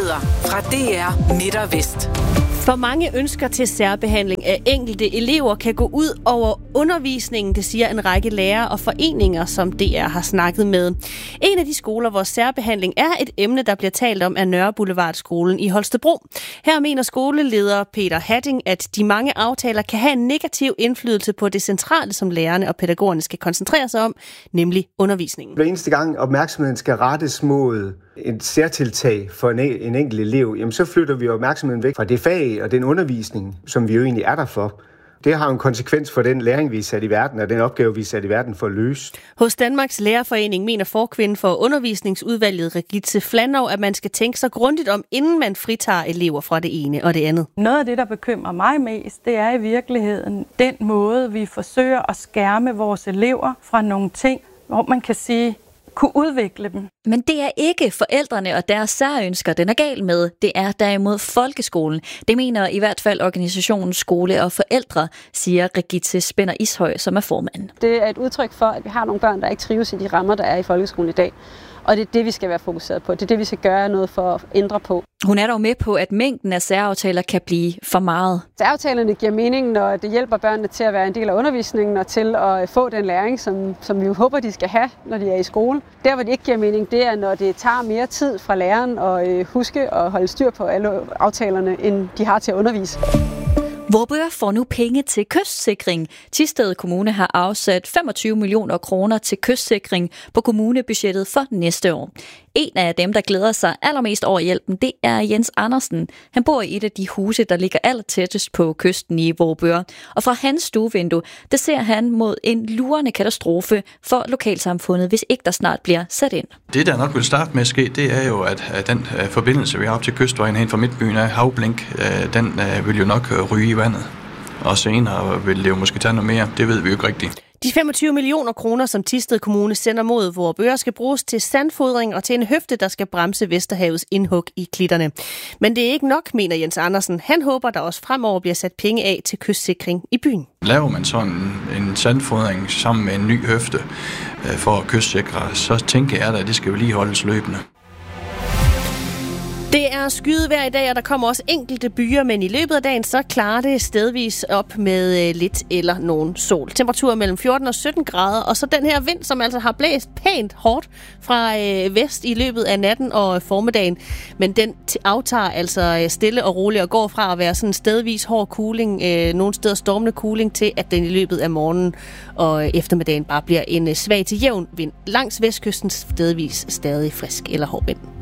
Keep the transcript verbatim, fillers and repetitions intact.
Nyheder fra D R Midt og Vest. For mange ønsker til særbehandling af enkelte elever kan gå ud over undervisningen, det siger en række lærere og foreninger, som D R har snakket med. En af de skoler, hvor særbehandling er et emne, der bliver talt om, er Nørre Boulevardskolen i Holstebro. Her mener skoleleder Peter Hatting, at de mange aftaler kan have en negativ indflydelse på det centrale, som lærerne og pædagogerne skal koncentrere sig om, nemlig undervisningen. Hver eneste gang opmærksomheden skal rettes mod et særtiltag for en, en enkelt elev, jamen så flytter vi opmærksomheden væk fra det fag og den undervisning, som vi jo egentlig er der for. Det har en konsekvens for den læring, vi er sat i verden, og den opgave, vi er sat i verden for at løse. Hos Danmarks Lærerforening mener forkvinden for undervisningsudvalget Regitze Flandov, at man skal tænke sig grundigt om, inden man fritager elever fra det ene og det andet. Noget af det, der bekymrer mig mest, det er i virkeligheden den måde, vi forsøger at skærme vores elever fra nogle ting, hvor man kan sige, kunne udvikle dem. Men det er ikke forældrene og deres særønsker, den er gal med. Det er derimod folkeskolen. Det mener i hvert fald organisationen Skole og Forældre, siger Regitze Spænder Ishøj, som er formand. Det er et udtryk for, at vi har nogle børn, der ikke trives i de rammer, der er i folkeskolen i dag. Og det er det, vi skal være fokuseret på. Det er det, vi skal gøre noget for at ændre på. Hun er dog med på, at mængden af særaftaler kan blive for meget. Særaftalerne giver mening, når det hjælper børnene til at være en del af undervisningen og til at få den læring, som, som vi håber, de skal have, når de er i skole. Der, hvor det ikke giver mening, det er, når det tager mere tid fra læreren at huske at holde styr på alle aftalerne, end de har til at undervise. Vorupør får nu penge til kystsikring. Thisted Kommune har afsat femogtyve millioner kroner til kystsikring på kommunebudgettet for næste år. En af dem, der glæder sig allermest over hjælpen, det er Jens Andersen. Han bor i et af de huse, der ligger allertættest på kysten i Vorupør. Og fra hans stuevindue, der ser han mod en lurende katastrofe for lokalsamfundet, hvis ikke der snart bliver sat ind. Det, der nok vil starte med at ske, det er jo, at den forbindelse, vi har op til kystvejen hen fra midtbyen af Havblink, den vil jo nok ryge i vandet. Og senere vil det jo måske tage noget mere. Det ved vi jo ikke rigtigt. De femogtyve millioner kroner, som Thisted Kommune sender mod Vorupør, skal bruges til sandfodring og til en høfde, der skal bremse Vesterhavets indhug i klitterne. Men det er ikke nok, mener Jens Andersen. Han håber, der også fremover bliver sat penge af til kystsikring i byen. Laver man sådan en sandfodring sammen med en ny høfde for at kystsikre, så tænker jeg da, at det skal jo lige holdes løbende. Det er skyet hver i dag, og der kommer også enkelte byer, men i løbet af dagen så klarer det stedvis op med lidt eller nogen sol. Temperaturer mellem fjorten og sytten grader, og så den her vind, som altså har blæst pænt hårdt fra øh, vest i løbet af natten og formiddagen. Men den aftager altså stille og roligt og går fra at være sådan stedvis hård kuling, øh, nogle steder stormende kuling, til at den i løbet af morgenen og eftermiddagen bare bliver en svag til jævn vind. Langs vestkysten stedvis stadig frisk eller hård vind.